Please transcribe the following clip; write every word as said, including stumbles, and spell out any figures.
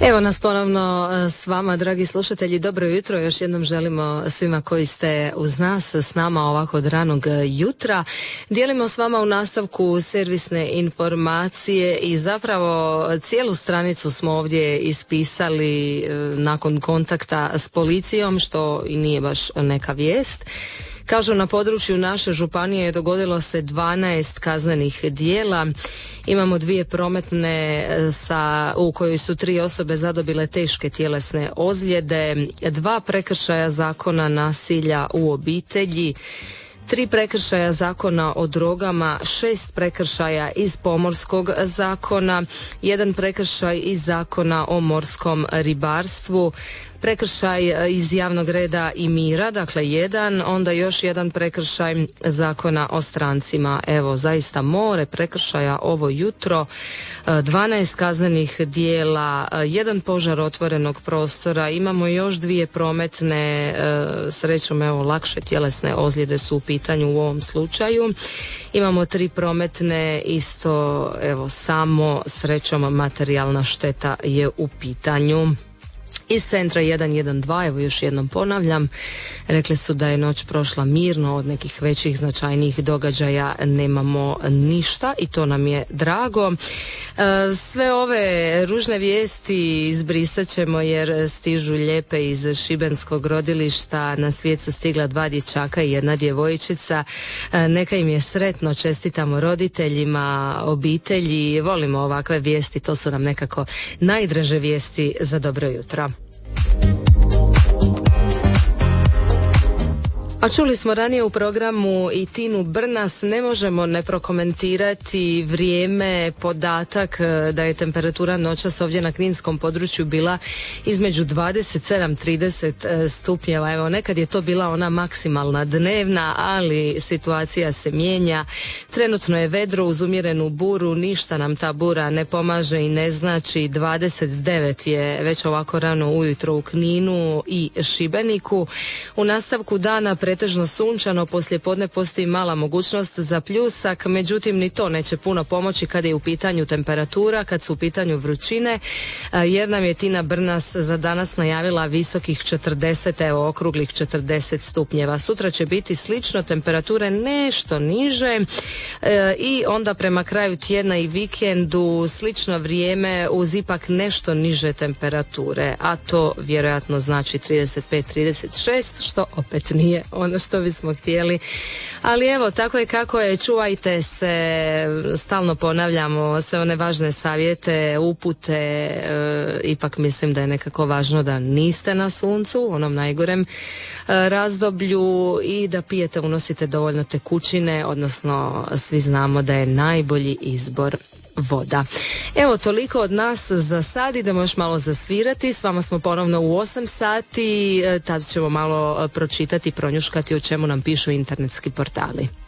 Evo nas ponovno s vama, dragi slušatelji, dobro jutro. Još jednom želimo svima koji ste uz nas, s nama ovako od ranog jutra. Dijelimo s vama u nastavku servisne informacije i zapravo cijelu stranicu smo ovdje ispisali nakon kontakta s policijom, što i nije baš neka vijest. Kažu, na području naše županije dogodilo se dvanaest kaznenih dijela. Imamo dvije prometne sa, u kojoj su tri osobe zadobile teške tjelesne ozljede, dva prekršaja zakona nasilja u obitelji, tri prekršaja zakona o drogama, šest prekršaja iz pomorskog zakona, jedan prekršaj iz zakona o morskom ribarstvu, prekršaj iz javnog reda i mira, dakle jedan, onda još jedan prekršaj zakona o strancima. Evo, zaista more prekršaja ovo jutro, dvanaest kaznenih dijela, jedan požar otvorenog prostora, imamo još dvije prometne, srećom evo lakše tjelesne ozljede su u pitanju u ovom slučaju. Imamo tri prometne, isto evo samo srećom materijalna šteta je u pitanju. Iz centra jedan jedan dva, evo još jednom ponavljam, rekli su da je noć prošla mirno, od nekih većih značajnijih događaja nemamo ništa i to nam je drago. E, sve ove ružne vijesti izbrisat ćemo jer stižu lijepe iz šibenskog rodilišta. Na svijet su stigla dva dječaka i jedna djevojčica. E, neka im je sretno, čestitamo roditeljima, obitelji, volimo ovakve vijesti, to su nam nekako najdraže vijesti za dobro jutro. A čuli smo ranije u programu i Tinu Brnas, ne možemo ne prokomentirati vrijeme, podatak da je temperatura noćas ovdje na kninskom području bila između dvadeset sedam i trideset stupnjeva. Evo, nekad je to bila ona maksimalna dnevna, ali situacija se mijenja. Trenutno je vedro uz umjerenu buru, ništa nam ta bura ne pomaže i ne znači. dvadeset devet je već ovako rano ujutro u Kninu i Šibeniku. U nastavku dana pretežno sunčano, poslije podne postoji mala mogućnost za pljusak, međutim ni to neće puno pomoći kad je u pitanju temperatura, kad su u pitanju vrućine, jer nam je Tina Brnas za danas najavila visokih četrdeset, evo okruglih četrdeset stupnjeva. Sutra će biti slično, temperature nešto niže e, i onda prema kraju tjedna i vikendu slično vrijeme uz ipak nešto niže temperature, a to vjerojatno znači trideset pet trideset šest, što opet nije ono što bismo htjeli. Ali evo, tako je kako je, čuvajte se, stalno ponavljamo sve one važne savjete, upute, e, ipak mislim da je nekako važno da niste na suncu, u onom najgorem e, razdoblju, i da pijete, unosite dovoljno tekućine, odnosno svi znamo da je najbolji izbor voda. Evo, toliko od nas za sad, idemo još malo zasvirati, s vama smo ponovno u osam sati, tad ćemo malo pročitati, pronjuškati o čemu nam pišu internetski portali.